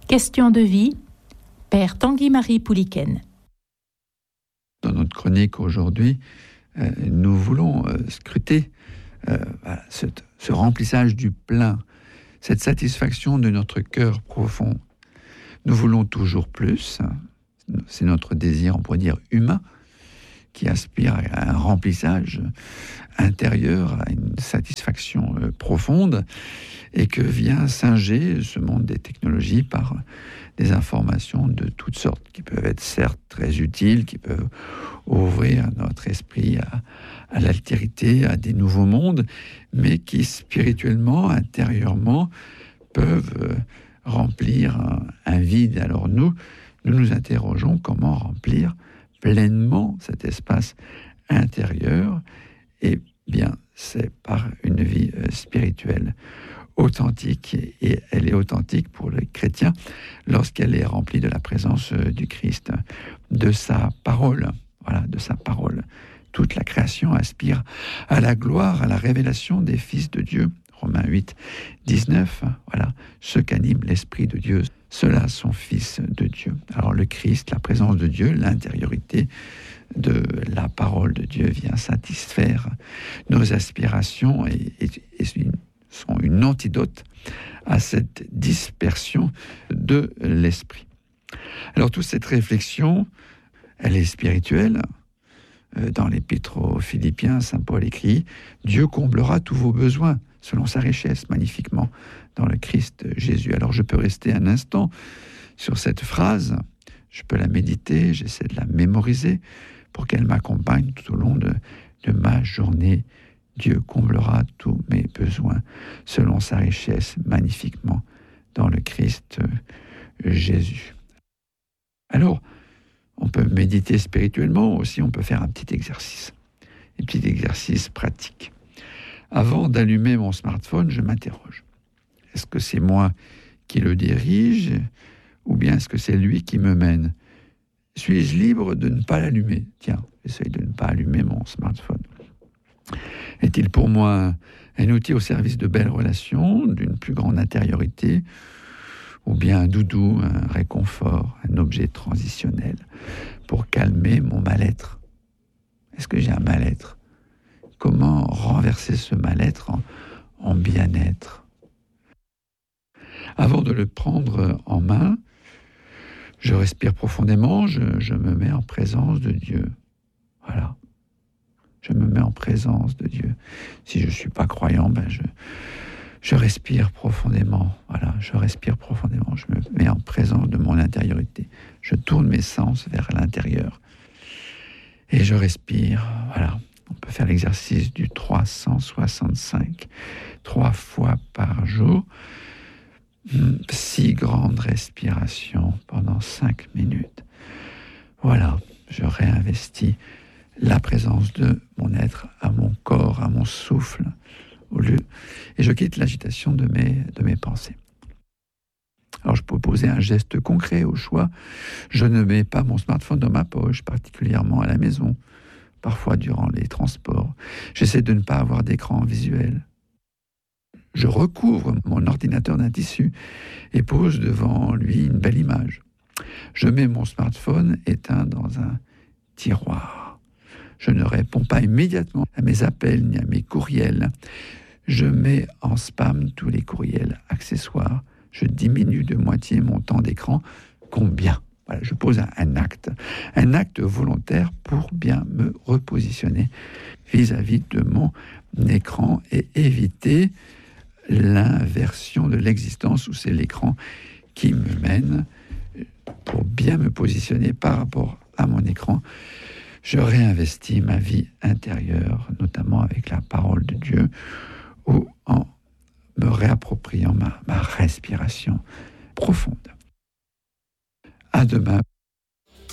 Question de vie, Père Tanguy-Marie Pouliken. Dans notre chronique aujourd'hui, nous voulons scruter ce remplissage du plein, cette satisfaction de notre cœur profond. Nous voulons toujours plus, c'est notre désir, on pourrait dire, humain, qui aspire à un remplissage intérieur, à une satisfaction profonde, et que vient singer ce monde des technologies par des informations de toutes sortes, qui peuvent être certes très utiles, qui peuvent ouvrir notre esprit à l'altérité, à des nouveaux mondes, mais qui spirituellement, intérieurement, peuvent remplir un vide. Alors nous nous interrogeons comment remplir pleinement cet espace intérieur. Et bien, c'est par une vie spirituelle authentique, et elle est authentique pour le chrétien lorsqu'elle est remplie de la présence du Christ, de sa parole. Voilà, de sa parole. Toute la création aspire à la gloire, à la révélation des fils de Dieu. Romains 8, 19. Voilà, ce qu'anime l'Esprit de Dieu, ceux-là sont fils de Dieu. Alors le Christ, la présence de Dieu, l'intériorité de la parole de Dieu vient satisfaire nos aspirations et sont une antidote à cette dispersion de l'esprit. Alors toute cette réflexion, elle est spirituelle. Dans l'Épître aux Philippiens, saint Paul écrit « Dieu comblera tous vos besoins selon sa richesse, magnifiquement, dans le Christ Jésus ». Alors je peux rester un instant sur cette phrase, je peux la méditer, j'essaie de la mémoriser pour qu'elle m'accompagne tout au long de ma journée. Dieu comblera tous mes besoins selon sa richesse, magnifiquement, dans le Christ Jésus. Alors, on peut méditer spirituellement, aussi on peut faire un petit exercice pratique. Avant d'allumer mon smartphone, je m'interroge. Est-ce que c'est moi qui le dirige, ou bien est-ce que c'est lui qui me mène ? Suis-je libre de ne pas l'allumer ? Tiens, j'essaye de ne pas allumer mon smartphone. Est-il pour moi un outil au service de belles relations, d'une plus grande intériorité, ou bien un doudou, un réconfort, un objet transitionnel pour calmer mon mal-être ? Est-ce que j'ai un mal-être ? Comment renverser ce mal-être en bien-être ? Avant de le prendre en main, je respire profondément, je me mets en présence de Dieu. Voilà. Je me mets en présence de Dieu. Si je ne suis pas croyant, je respire profondément. Voilà, je respire profondément. Je me mets en présence de mon intériorité. Je tourne mes sens vers l'intérieur. Et je respire. Voilà. On peut faire l'exercice du 365, 3 fois par jour. 6 grandes respirations pendant 5 minutes. Voilà, je réinvestis la présence de mon être à mon corps, à mon souffle, et je quitte l'agitation de mes pensées. Alors je peux poser un geste concret au choix. Je ne mets pas mon smartphone dans ma poche, particulièrement à la maison, parfois durant les transports. J'essaie de ne pas avoir d'écran visuel. Je recouvre mon ordinateur d'un tissu et pose devant lui une belle image. Je mets mon smartphone éteint dans un tiroir. Je ne réponds pas immédiatement à mes appels ni à mes courriels. Je mets en spam tous les courriels accessoires. Je diminue de moitié mon temps d'écran. Combien ? Voilà, je pose un acte volontaire pour bien me repositionner vis-à-vis de mon écran et éviter l'inversion de l'existence où c'est l'écran qui me mène. Pour bien me positionner par rapport à mon écran, je réinvestis ma vie intérieure, notamment avec la parole de Dieu, ou en me réappropriant ma respiration profonde. À demain